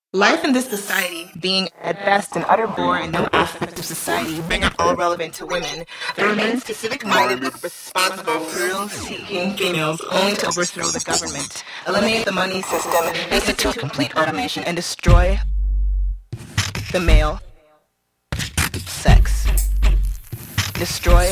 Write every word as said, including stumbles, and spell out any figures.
Life in this society, being at best an utter bore in no aspect of society, being at all relevant to women, there remains specific-minded, responsible, thrill-seeking females only to overthrow the government, eliminate the money system, institute complete automation, and destroy the male sex. Destroy